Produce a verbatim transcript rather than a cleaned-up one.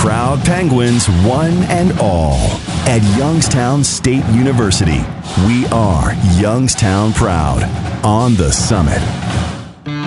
proud Penguins one and all. At Youngstown State University, we are Youngstown proud on the Summit.